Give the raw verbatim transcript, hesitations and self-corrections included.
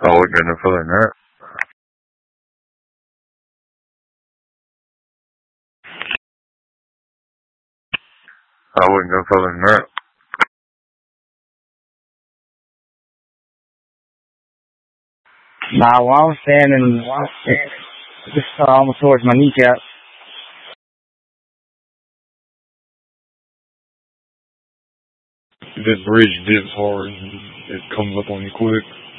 I wouldn't go no further than that. I wouldn't go further than that. Nah, while I'm standing, while I'm standing, just uh, almost towards my kneecap. This bridge dips hard and it comes up on you quick.